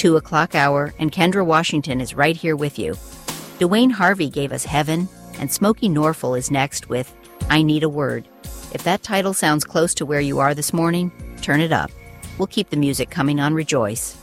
2 o'clock hour, and Kendra Washington is right here with you. Dwayne Harvey gave us Heaven, and Smokey Norfolk is next with I Need a Word. If that title sounds close to where you are this morning, turn it up. We'll keep the music coming on Rejoice.